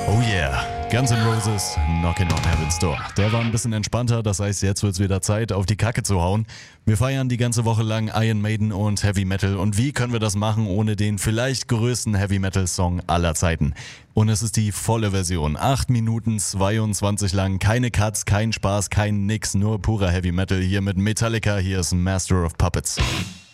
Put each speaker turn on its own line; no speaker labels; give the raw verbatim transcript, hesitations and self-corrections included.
Oh yeah, Guns N' Roses, Knockin' on Heaven's Door. Der war ein bisschen entspannter, das heißt, jetzt wird's wieder Zeit, auf die Kacke zu hauen. Wir feiern die ganze Woche lang Iron Maiden und Heavy Metal. Und wie können wir das machen ohne den vielleicht größten Heavy Metal Song aller Zeiten? Und es ist die volle Version. acht Minuten zweiundzwanzig lang, keine Cuts, kein Spaß, kein Nix, nur purer Heavy Metal hier mit Metallica. Hier ist Master of Puppets.